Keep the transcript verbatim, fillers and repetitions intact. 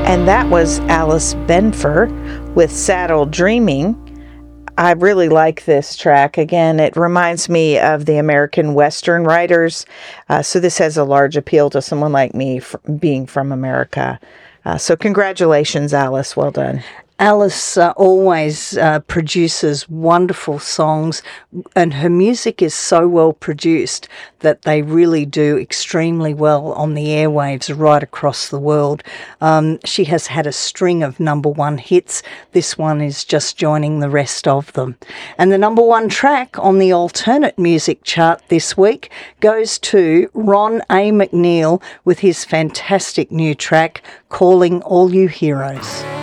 And that was Alice Benfer with Saddle Dreaming. I really like this track. Again, it reminds me of the American Western writers. Uh, so this has a large appeal to someone like me f- being from America. Uh, so congratulations, Alice. Well done. Alice uh, always uh, produces wonderful songs, and her music is so well produced that they really do extremely well on the airwaves right across the world. Um, she has had a string of number one hits. This one is just joining the rest of them. And the number one track on the alternate music chart this week goes to Ron A. McNeil with his fantastic new track, Calling All You Heroes.